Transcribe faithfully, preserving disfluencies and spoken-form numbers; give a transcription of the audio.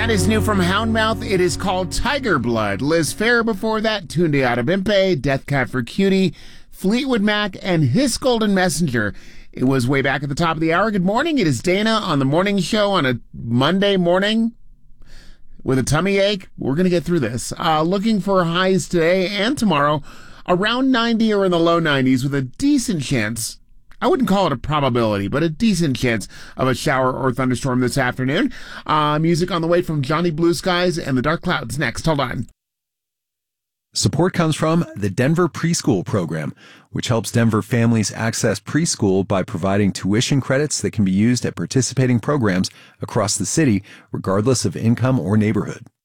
That is new from Houndmouth. It is called Tiger Blood. Liz Phair before that, Tunde Adebimpe, Death Cat for Cutie, Fleetwood Mac, and His Golden Messenger. It was way back at the top of the hour. Good morning. It is Dana on the morning show on a Monday morning with a tummy ache. We're going to get through this. Uh, looking for highs today and tomorrow around ninety or in the low nineties with a decent chance. I wouldn't call it a probability, but a decent chance of a shower or thunderstorm this afternoon. Uh, music on the way from Johnny Blue Skies and the Dark Clouds next. Hold on. Support comes from the Denver Preschool Program, which helps Denver families access preschool by providing tuition credits that can be used at participating programs across the city, regardless of income or neighborhood.